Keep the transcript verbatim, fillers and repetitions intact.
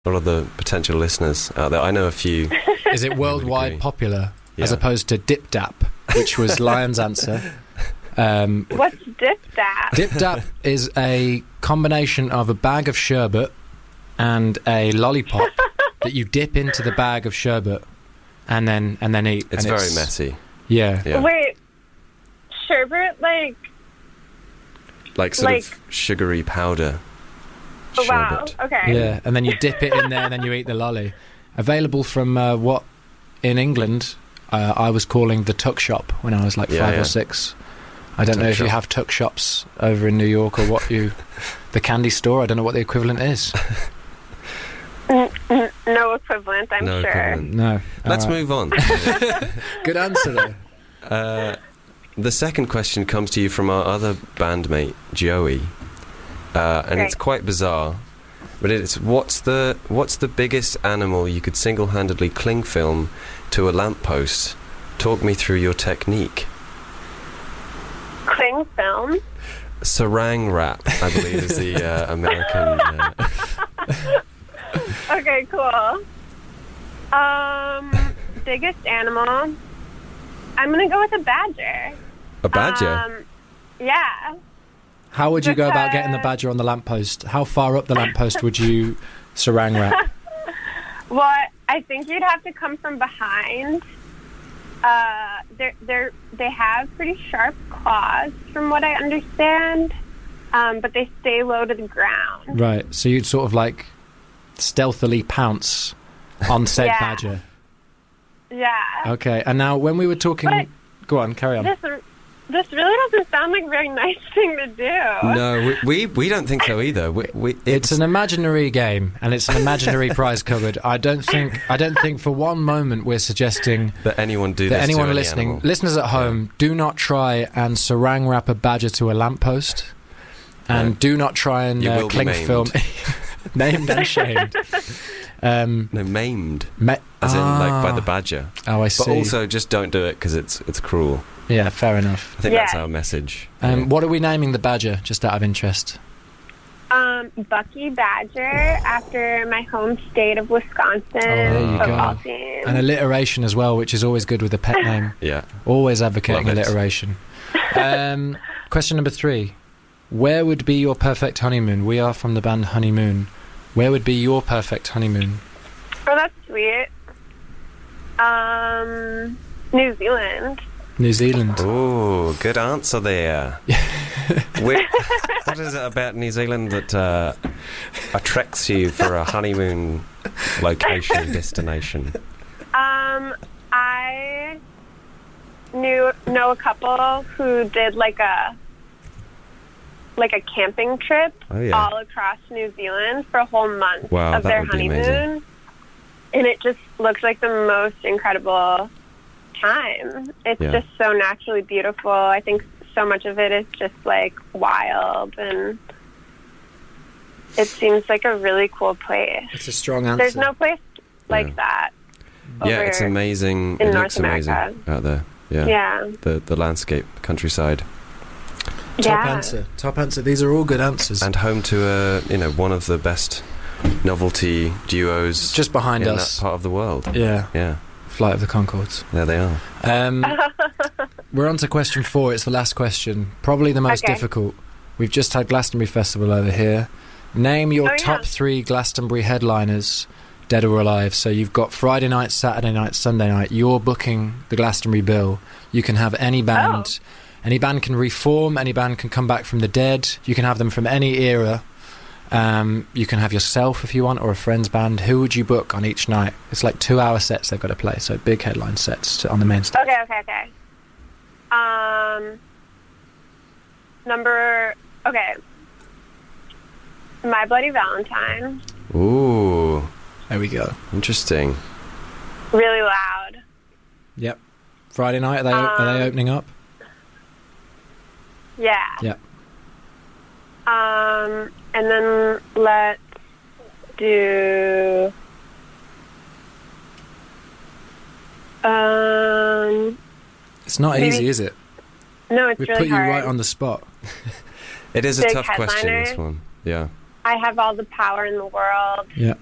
all of the potential listeners out there. I know a few. Is it worldwide popular Yeah. as opposed to Dip Dap, which was Lion's answer? Um, What's Dip Dap? Dip Dap is a combination of a bag of sherbet and a lollipop that you dip into the bag of sherbet and then and then eat. It's and very messy. Yeah. Yeah. Wait, sherbet, like... Like sort like- of sugary powder. Oh, wow, sherbet. okay. Yeah, and then you dip it in there and then you eat the lolly. Available from uh, what in England uh, I was calling the tuck shop when I was like Yeah, five yeah. or six. I don't Tuck know if you shop. have tuck shops over in New York or what you... The candy store, I don't know what the equivalent is. No equivalent, I'm No sure. equivalent. No. Let's All right. move on. Good answer, though. Uh, the second question comes to you from our other bandmate, Joey. Uh, and Great. it's quite bizarre. But it's what's the what's the biggest animal you could single-handedly cling film to a lamppost? Talk me through your technique. Cling film? Sarang wrap, I believe, is the uh, American. Uh, Okay, cool. Um, biggest animal? I'm gonna go with a badger. a badger. Um, yeah. How would you go about getting the Because- badger on the lamppost? How far up the lamppost would you sarang wrap? Well, I think you'd have to come from behind. Uh, they're, they're, they have pretty sharp claws, from what I understand, um, but they stay low to the ground. Right, so you'd sort of like stealthily pounce on said Yeah. badger. Yeah. Okay, and now when we were talking... But- Go on, carry on. This, this really doesn't sound like a very nice thing to do. No, we, we we don't think so either. We, we, It's an imaginary game, and it's an imaginary prize cupboard. I don't think I don't think for one moment we're suggesting that anyone do that this anyone to any listening, animal. listeners at home, do not try and sarang wrap a badger to a lamppost, and No. do not try and You uh, will be cling maimed. film, named and shamed. Um, No, maimed, ma- as in like by Ah. the badger. Oh, I But see. also, just don't do it because it's it's cruel. Yeah, fair enough. I think Yeah. that's our message. Um, Yeah. What are we naming the badger, just out of interest? Um, Bucky Badger, after my home state of Wisconsin there you football go. team. And alliteration as well, which is always good with a pet name. Yeah. Always advocating Love it. alliteration. Um, question number three. Where would be your perfect honeymoon? We are from the band Honeymoon. Where would be your perfect honeymoon? Oh, that's sweet. Um, New Zealand. New Zealand. Oh, good answer there. Where, what is it about New Zealand that uh, attracts you for a honeymoon location destination? Um, I knew know a couple who did like a like a camping trip Oh, yeah. all across New Zealand for a whole month Wow, of that their would be honeymoon, amazing. and it just looks like the most incredible time. It's Yeah. just so naturally beautiful. I think so much of it is just like wild, and it seems like a really cool place. It's a strong answer. There's no place like Yeah. that. Yeah, over it's amazing. in It North looks amazing America. out there. Yeah. Yeah. The the landscape, countryside, Top Yeah. answer. Top answer. These are all good answers. and home to uh, you know one of the best novelty duos Just behind in us. that part of the world. Yeah. Yeah, Flight of the Conchords. there they are. Um, we're on to question four. It's the last question. Probably the most Okay. difficult. We've just had Glastonbury Festival over here. Name your Oh, yeah. top three Glastonbury headliners, dead or alive. So you've got Friday night, Saturday night, Sunday night. You're booking the Glastonbury bill. You can have any band. Oh. Any band can reform. Any band can come back from the dead. You can have them from any era. Um, you can have yourself if you want, or a friend's band. Who would you book on each night? It's like two-hour sets they've got to play, so big headline sets on the main stage. Okay, okay, okay. Um, number, okay. My Bloody Valentine. Ooh, There we go. interesting. Really loud. Yep. Friday night, are they, are they Um, opening up? Yeah. Yeah. Um, and then let's do, um, It's not maybe- easy, is it? no, it's We really put you hard. right on the spot. It is a Big tough question. This headliner. one. Yeah. I Have All the Power in the World. Yeah.